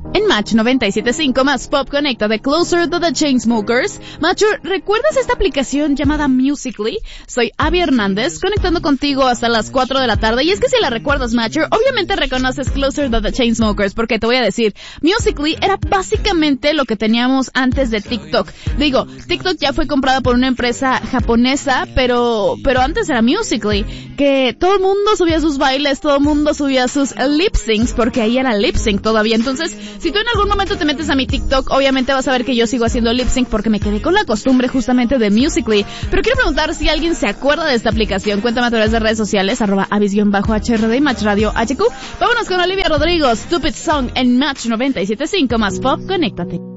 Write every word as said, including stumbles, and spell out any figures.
En Match noventa y siete punto cinco más Pop Conecta de Closer to the Chainsmokers. Macho, ¿recuerdas esta aplicación llamada Musical.ly? Soy Abby Hernández, conectando contigo hasta las cuatro de la tarde. Y es que si la recuerdas, Macho, obviamente reconoces Closer to the Chainsmokers, porque te voy a decir, Musical.ly era básicamente lo que teníamos antes de TikTok. Digo, TikTok ya fue comprada por una empresa japonesa, pero pero antes era Musical.ly, que todo el mundo subía sus bailes, todo el mundo subía sus lip syncs, porque ahí era lip sync todavía. Entonces, si tú en algún momento te metes a mi TikTok, obviamente vas a ver que yo sigo haciendo lip sync porque me quedé con la costumbre justamente de Musical.ly. Pero quiero preguntar si alguien se acuerda de esta aplicación. Cuéntame a través de redes sociales, arroba avis-H R D y Match Radio H Q. Vámonos con Olivia Rodrigo, Stupid Song en Match noventa y siete punto cinco más Pop, conéctate.